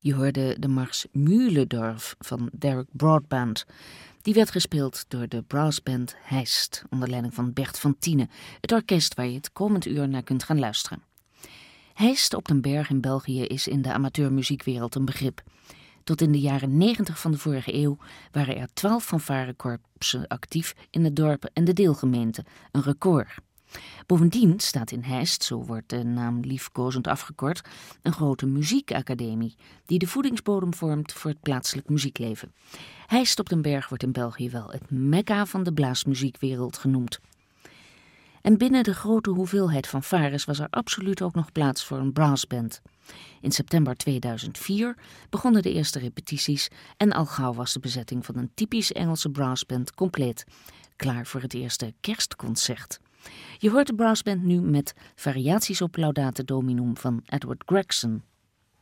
Je hoorde de mars Mühledorf van Derek Broadband. Die werd gespeeld door de brassband Heist, onder leiding van Bert van Tiene, het orkest waar je het komend uur naar kunt gaan luisteren. Heist op den Berg in België is in de amateurmuziekwereld een begrip. Tot in de jaren 90 van de vorige eeuw waren er 12 fanfarekorpsen actief in het dorp en de deelgemeente, een record. Bovendien staat in Heist, zo wordt de naam liefkozend afgekort, een grote muziekacademie die de voedingsbodem vormt voor het plaatselijk muziekleven. Heist op den Berg wordt in België wel het mekka van de blaasmuziekwereld genoemd. En binnen de grote hoeveelheid fanfares was er absoluut ook nog plaats voor een brassband. In september 2004 begonnen de eerste repetities en al gauw was de bezetting van een typisch Engelse brassband compleet, klaar voor het eerste kerstconcert. Je hoort de brassband nu met variaties op Laudate Dominum van Edward Gregson.